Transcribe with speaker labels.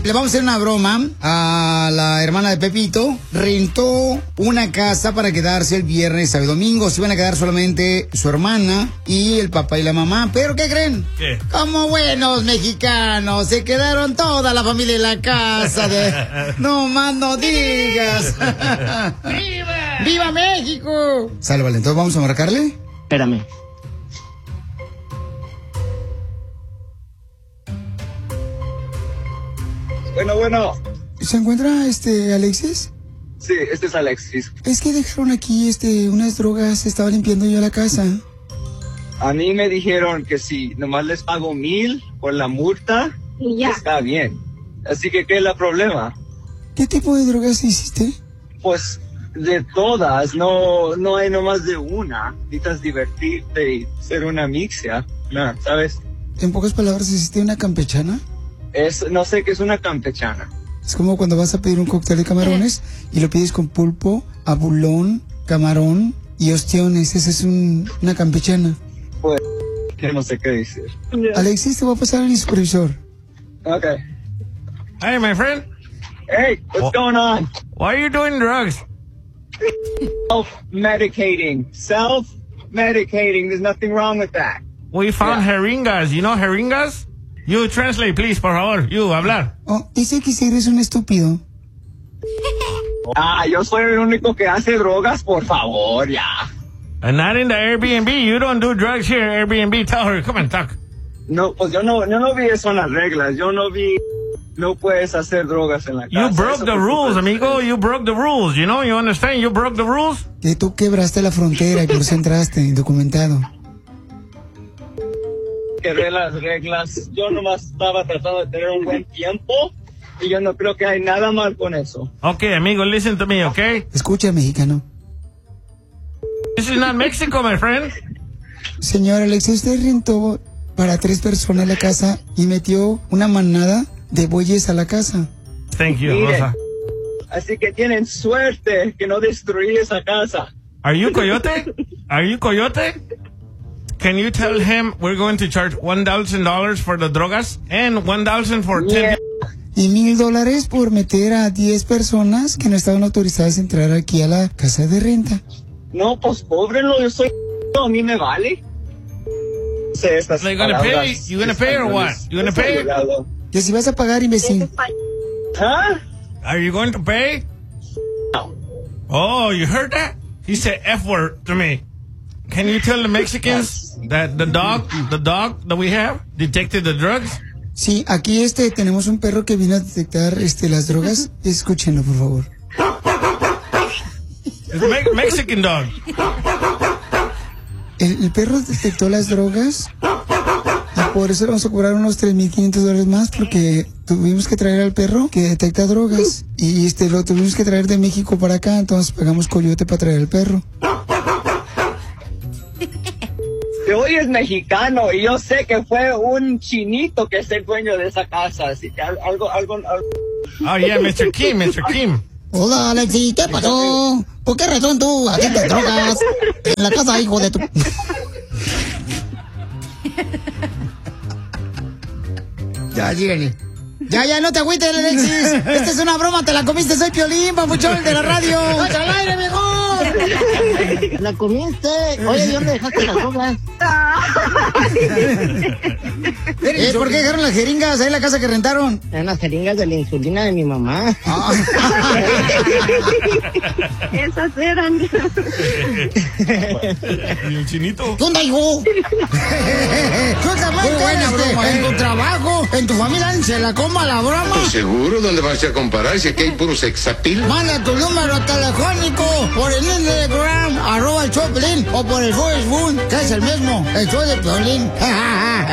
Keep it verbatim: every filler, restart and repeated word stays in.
Speaker 1: Le vamos a hacer una broma a la hermana de Pepito. Rentó una casa para quedarse el viernes, sábado y domingo. Se iban a quedar solamente su hermana y el papá y la mamá. ¿Pero qué creen?
Speaker 2: ¿Qué?
Speaker 1: Como buenos mexicanos, se quedaron toda la familia en la casa. De... No más no digas. ¡Viva! ¡Viva México! Sale, vale, entonces vamos a marcarle.
Speaker 3: Espérame.
Speaker 4: Bueno, bueno.
Speaker 1: ¿Se encuentra este Alexis?
Speaker 4: Sí, este es Alexis.
Speaker 1: Es que dejaron aquí este unas drogas, estaba limpiando yo la casa.
Speaker 4: A mí me dijeron que si nomás les pago mil por la multa,
Speaker 5: ya
Speaker 4: está bien. Así que, ¿qué es el problema?
Speaker 1: ¿Qué tipo de drogas hiciste?
Speaker 4: Pues de todas, no, no hay nomás de una. Necesitas divertirte y ser una mixia, no, ¿sabes?
Speaker 1: En pocas palabras, ¿hiciste una campechana?
Speaker 4: Es, no sé qué es una campechana.
Speaker 1: Es como cuando vas a pedir un cóctel de camarones y lo pides con pulpo, abulón, camarón y ostiones. Esa es un, una campechana.
Speaker 4: Pues, que no sé qué decir.
Speaker 1: Alexis, te voy a pasar al supervisor.
Speaker 4: Okay.
Speaker 2: Hey, my friend.
Speaker 4: Hey, what's
Speaker 2: What?
Speaker 4: going on?
Speaker 2: Why are you doing drugs?
Speaker 4: Self-medicating. Self-medicating. There's nothing wrong with that.
Speaker 2: We found
Speaker 4: Yeah.
Speaker 2: jeringas. You know jeringas? You translate, please, por favor. You, hablar.
Speaker 1: Oh, dice que si eres un estúpido.
Speaker 4: Ah, yo soy el único que hace drogas, por favor, ya.
Speaker 2: And not in the Airbnb. You don't do drugs here, Airbnb. Tell her, come and talk.
Speaker 4: No, pues yo no, yo no vi eso en las reglas. Yo no vi, no puedes hacer drogas en la casa.
Speaker 2: You broke
Speaker 4: Eso
Speaker 2: the
Speaker 4: fue
Speaker 2: rules,
Speaker 4: súper
Speaker 2: amigo.
Speaker 4: feo.
Speaker 2: You broke the rules. You know, you understand? You broke the rules.
Speaker 1: Que tú quebraste la frontera y por eso entraste, indocumentado.
Speaker 4: Quebré las reglas. Yo nomás estaba tratando de tener un buen tiempo y yo no creo que hay nada mal con eso.
Speaker 2: Okay, amigo, listen to me, okay?
Speaker 1: Escucha, mexicano.
Speaker 2: This is not Mexico, my friend.
Speaker 1: Señor Alexis, usted rentó para tres personas la casa y metió una manada de bueyes a la casa.
Speaker 2: Thank you,
Speaker 4: Mire.
Speaker 2: Rosa.
Speaker 4: Así que tienen suerte que no destruí esa casa.
Speaker 2: Are you coyote? Are you coyote? Can you tell him we're going to charge one thousand dollars for the drogas and one thousand for ten?
Speaker 4: Yeah.
Speaker 1: Y mil dólares por meter a diez personas que no estaban autorizadas a entrar aquí a la casa de renta.
Speaker 4: No, pues cóbrenlo, yo soy... A mí me vale. No sé estas
Speaker 2: Are you gonna pay?
Speaker 4: palabras
Speaker 2: You gonna pay or what? You gonna pay?
Speaker 4: españolado.
Speaker 1: Que si vas a pagar, imbécil.
Speaker 4: ¿Ah?
Speaker 2: Are you going to pay? Oh, you heard that? He said F word to me. Can you tell the Mexicans that the dog, the dog that we have, detected the drugs?
Speaker 1: Sí, aquí este tenemos un perro que vino a detectar este las drogas. Escúchenlo, por favor.
Speaker 2: It's a me- Mexican dog.
Speaker 1: El, el perro detectó las drogas y por eso le vamos a cobrar unos tres mil quinientos dólares más porque tuvimos que traer al perro que detecta drogas y este lo tuvimos que traer de México para acá, entonces pagamos coyote para traer al perro.
Speaker 4: Te oyes mexicano y yo sé que fue un chinito que es el dueño de esa casa, así que al- algo, algo, algo...
Speaker 2: Oh yeah, mister Kim, mister Kim.
Speaker 1: Hola, Alexis, ¿qué pasó? ¿Por qué razón tú agentes drogas en la casa, hijo de tu...? Ya, síguele. Ya, ya, no te agüites, Alexis. Esta es una broma, te la comiste, soy Piolín, papuchón de la radio. ¡Vaya al aire, mejor!
Speaker 3: La comiste. Oye, ¿y dónde dejaste las drogas?
Speaker 1: Eh, ¿por qué dejaron las jeringas ahí en la casa que rentaron?
Speaker 3: En las jeringas de la insulina de mi mamá.
Speaker 1: Ah.
Speaker 5: Esas eran.
Speaker 2: ¿Y el chinito?
Speaker 1: ¿Qué onda, hijo? ¿Qué onda, Muy buena broma, en tu trabajo, en tu familia, se la coma la broma.
Speaker 6: Seguro, ¿dónde vas a comparar? Si aquí hay puro sexapil.
Speaker 1: Manda tu número telefónico por el Instagram, arroba el Choplin, o por el Facebook, que es el mismo, el show de Piolín.